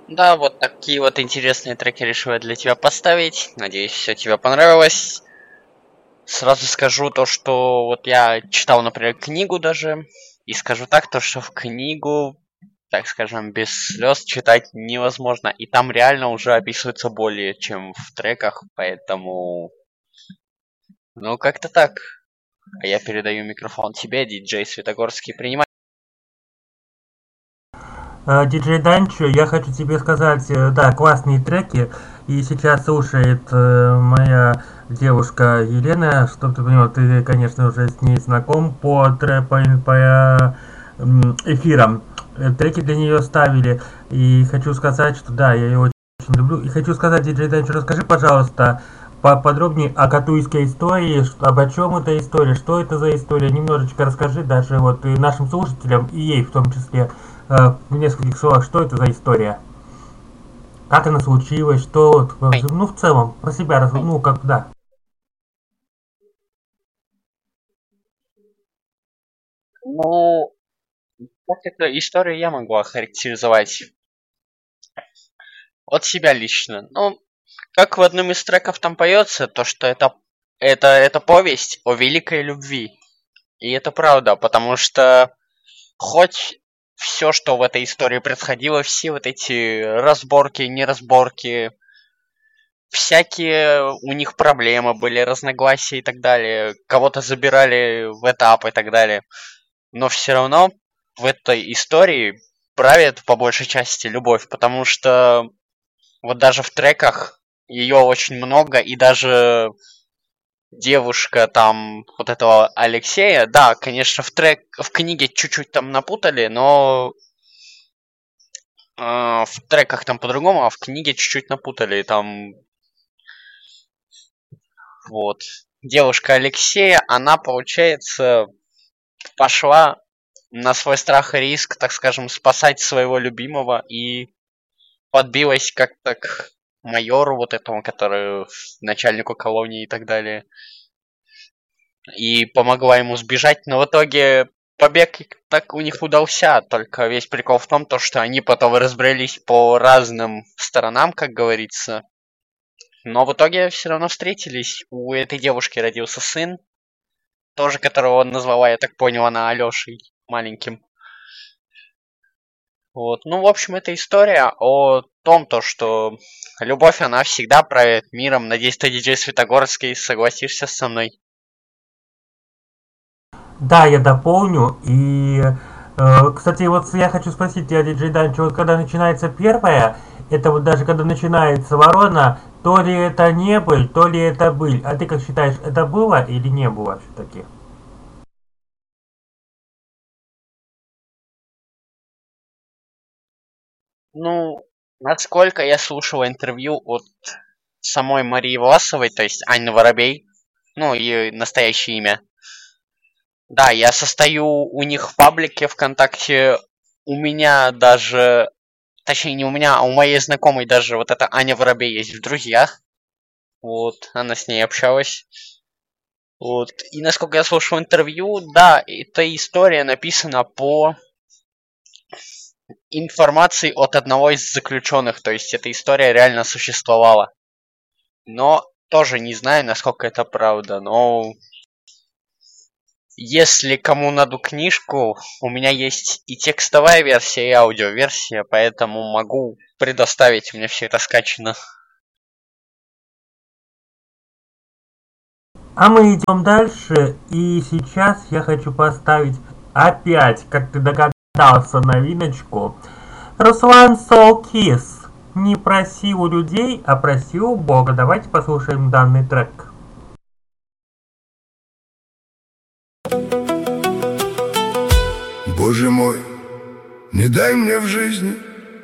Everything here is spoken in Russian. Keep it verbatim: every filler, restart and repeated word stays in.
Да, вот такие вот интересные треки решил я для тебя поставить. Надеюсь, все тебе понравилось. Сразу скажу то, что вот я читал, например, книгу даже. И скажу так, то, что в книгу, так скажем, без слез читать невозможно. И там реально уже описывается более, чем в треках. Поэтому, ну, как-то так. А я передаю микрофон тебе, диджей Светогорский. Принимай. Э, Диджей Данчо, я хочу тебе сказать, э, да, классные треки, и сейчас слушает э, моя девушка Елена, чтобы ты понял, ты, конечно, уже с ней знаком по, тре- по, по э, м, эфирам. Э, Треки для нее ставили, и хочу сказать, что да, я ее очень люблю. И хочу сказать, диджей Данчо, расскажи, пожалуйста, поподробнее о катуйской истории, ш- обо чем эта история, что это за история, немножечко расскажи даже вот и нашим слушателям, и ей в том числе, э, в нескольких словах, что это за история, как она случилась, что вот, в- ну в целом, про себя, раз- ну как, да. Ну, как эту историю я могу охарактеризовать от себя лично. Ну, как в одном из треков там поется, то что это, это, это повесть о великой любви. И это правда, потому что хоть все, что в этой истории происходило, все вот эти разборки, неразборки, всякие у них проблемы были, разногласия и так далее, кого-то забирали в этап и так далее. Но все равно в этой истории правит по большей части любовь, потому что вот даже в треках ее очень много, и даже девушка там вот этого Алексея, да, конечно, в трек, в книге чуть-чуть там напутали, но э, в треках там по-другому, а в книге чуть-чуть напутали, там вот. Девушка Алексея, она, получается, пошла на свой страх и риск, так скажем, спасать своего любимого и подбилась как-то к майору вот этому, который начальнику колонии и так далее. И помогла ему сбежать, но в итоге побег так у них удался, только весь прикол в том, то, что они потом разбрелись по разным сторонам, как говорится. Но в итоге все равно встретились. У этой девушки родился сын, тоже которого он назвала, я так понял, она Алешей маленьким. Вот. Ну, в общем, это история о том, то, что любовь, она всегда правит миром. Надеюсь, ты, диджей Светогорский, согласишься со мной. Да, я дополню, и, э, кстати, вот я хочу спросить тебя, диджей Данчо, вот когда начинается первая, это вот даже когда начинается ворона, то ли это не быль, то ли это быль, а ты как считаешь, это было или не было все-таки? Ну, насколько я слушал интервью от самой Марии Власовой, то есть Анны Воробей, ну, ее настоящее имя. Да, я состою у них в паблике ВКонтакте. У меня даже, точнее не у меня, а у моей знакомой даже вот эта Аня Воробей есть в друзьях. Вот, она с ней общалась. Вот. И насколько я слушал интервью, да, эта история написана по информации от одного из заключенных. То есть эта история реально существовала. Но тоже не знаю, насколько это правда. Но если кому надо книжку, у меня есть и текстовая версия, и аудиоверсия, поэтому могу предоставить, у меня все это скачано. А мы идем дальше, и сейчас я хочу поставить опять, как ты догадался, новиночку. Руслан Солкис. Не проси у людей, а проси у Бога. Давайте послушаем данный трек. Боже мой, не дай мне в жизни